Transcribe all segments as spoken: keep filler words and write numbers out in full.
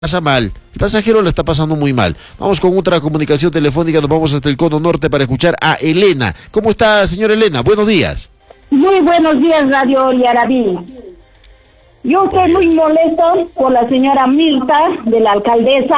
pasa mal, el pasajero lo está pasando muy mal. Vamos con otra comunicación telefónica, nos vamos hasta el Cono Norte para escuchar a Elena. ¿Cómo está, señora Elena? Buenos días. Muy buenos días, Radio Yarabí. Yo estoy muy molesto con la señora Mirta, de la alcaldesa.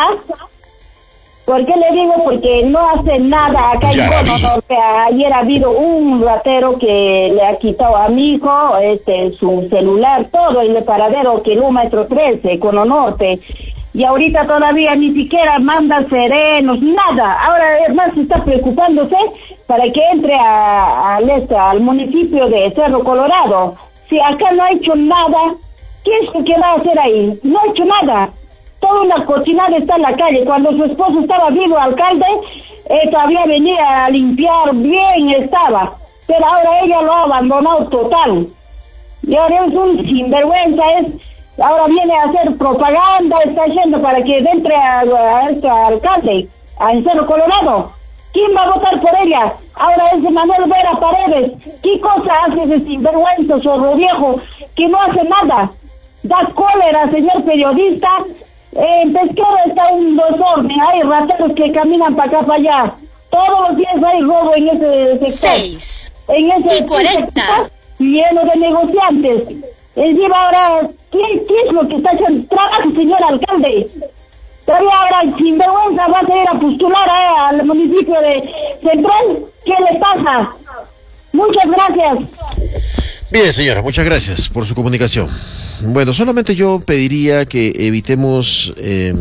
¿Por qué le digo? Porque no hace nada acá en Cono Norte. Ayer ha habido un ratero que le ha quitado a mi hijo este, su celular, todo el paradero kilómetro trece, Cono Norte. Y ahorita todavía ni siquiera manda serenos, nada. Ahora además está preocupándose para que entre a, a este, al municipio de Cerro Colorado. Si acá no ha hecho nada, ¿qué es lo que va a hacer ahí? No ha hecho nada. Toda una cochinada está en la calle. Cuando su esposo estaba vivo, alcalde, eh, todavía venía a limpiar, bien estaba. Pero ahora ella lo ha abandonado total. Y ahora es un sinvergüenza, es... Ahora viene a hacer propaganda, está yendo para que entre a, a este alcalde, a Cerro Colorado. ¿Quién va a votar por ella? Ahora es Manuel Vera Paredes. ¿Qué cosa hace ese sinvergüenza, zorro viejo, que no hace nada? Da cólera, señor periodista. Eh, en Pesquero está un desorden, hay rateros que caminan para acá, para allá. Todos los días hay robo en ese sector. Seis. En ese y cuarenta. sector lleno de negociantes. Encima ahora, ¿qué, ¿qué es lo que está haciendo? Trabaja, señor alcalde. Todavía ahora, sin vergüenza, va a ir a postular eh, al municipio de Central. ¿Qué le pasa? Muchas gracias. Bien, señora, muchas gracias por su comunicación. Bueno, solamente yo pediría que evitemos eh,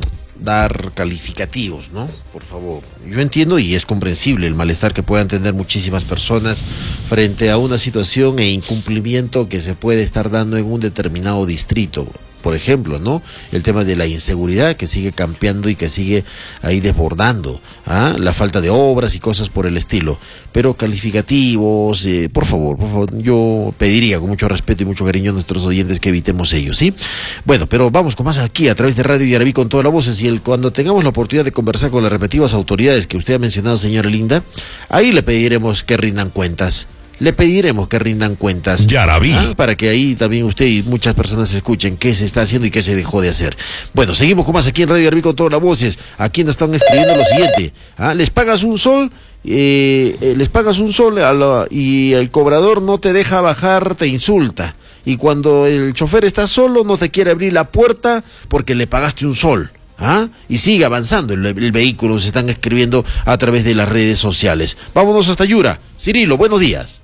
dar calificativos, ¿no? Por favor. Yo entiendo y es comprensible el malestar que puedan tener muchísimas personas frente a una situación e incumplimiento que se puede estar dando en un determinado distrito. Por ejemplo, ¿no? El tema de la inseguridad que sigue campeando y que sigue ahí desbordando, ¿ah? La falta de obras y cosas por el estilo. Pero calificativos, eh, por favor, por favor, yo pediría con mucho respeto y mucho cariño a nuestros oyentes que evitemos ello, ¿sí? Bueno, pero vamos con más aquí a través de Radio Yarabí con toda la voz. Y el, cuando tengamos la oportunidad de conversar con las respectivas autoridades que usted ha mencionado, señora Linda, ahí le pediremos que rindan cuentas. Le pediremos que rindan cuentas, ¿ah? Para que ahí también usted y muchas personas escuchen qué se está haciendo y qué se dejó de hacer. Bueno, seguimos con más aquí en Radio Yarabí con todas las voces. Aquí nos están escribiendo lo siguiente, ¿ah? Les pagas un sol, eh, eh, les pagas un sol a la, y el cobrador no te deja bajar, te insulta. Y cuando el chofer está solo no te quiere abrir la puerta porque le pagaste un sol. ¿Ah? Y sigue avanzando el, el vehículo, se están escribiendo a través de las redes sociales. Vámonos hasta Yura. Cirilo, buenos días.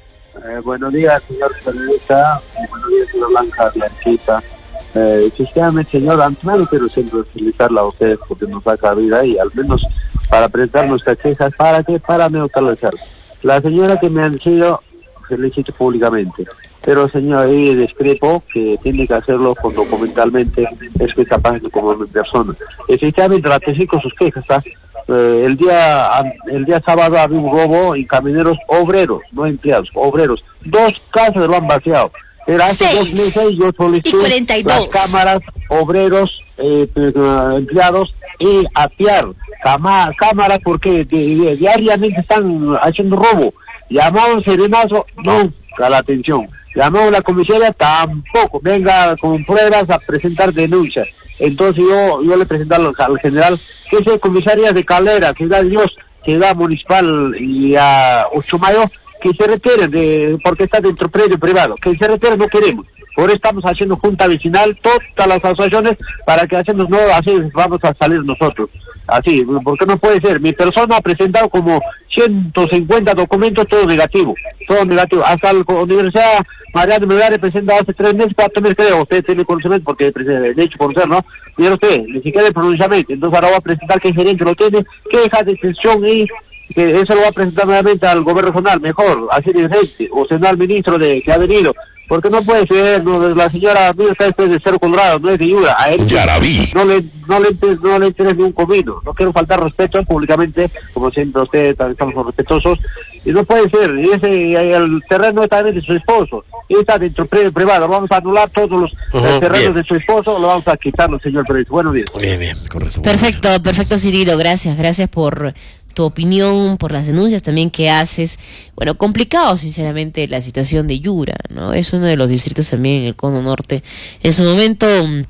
Eh, buenos días, señor periodista. Eh, buenos días, señora Blanca, Blanquita. Eh, sinceramente, señor, antemano quiero siempre felicitarla a ustedes porque nos saca vida y al menos para presentar nuestras quejas. ¿Para qué? Para neutralizar. La señora que me han dicho, felicito públicamente. Pero, señor, ahí discrepo que tiene que hacerlo con documentalmente, es que capaz como persona. Efectivamente, ratifico sus quejas, ¿ah? Eh, el día el día sábado había un robo en camioneros obreros, no empleados, obreros. Dos casas lo han vaciado. Pero hace Seis. dos meses yo solicité las cámaras, obreros, eh, empleados y apiar cama, cámaras porque di, di, diariamente están haciendo robo. Llamamos serenazo, no a la atención. Llamamos a la comisaría, tampoco. Venga con pruebas a presentar denuncias. Entonces yo yo le presenté al, al general que es comisaría de Calera, Ciudad de Dios, Ciudad Municipal y a ocho de mayo, que se retiren de, porque está dentro del predio privado, que se retiren, no queremos. Por eso estamos haciendo junta vecinal, todas las asociaciones, para que hacemos, no, así vamos a salir nosotros. Así, porque no puede ser. Mi persona ha presentado como ciento cincuenta documentos, todo negativo, todo negativo. Hasta la Universidad Mariano Melgar presenta hace tres meses, cuatro meses creo, usted tiene conocimiento porque de hecho conocer, ¿no? Mira usted, ni siquiera el pronunciamiento. Entonces ahora va a presentar que el gerente lo tiene, queja de extensión y que eso lo va a presentar nuevamente al gobierno regional, mejor, así de gente, o sea, al ministro de que ha venido. Porque no puede ser, no, la señora mira está después de Cerro Colorado, no es de Yura, a él no le, no le, no le interesa ni un comino, no quiero faltar respeto públicamente, como siempre ustedes también estamos respetuosos, y no puede ser, y ese, el terreno está de su esposo, y está dentro del privado, vamos a anular todos los uh-huh, terrenos bien. De su esposo, lo vamos a quitarlo, señor periodista. Buenos días. Bien, bien, correcto. Perfecto, perfecto, Cirilo, gracias, gracias por tu opinión, por las denuncias también que haces. Bueno, complicado sinceramente la situación de Yura, ¿no? Es uno de los distritos también en el Cono Norte. En su momento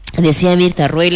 decía Mirta Ruela.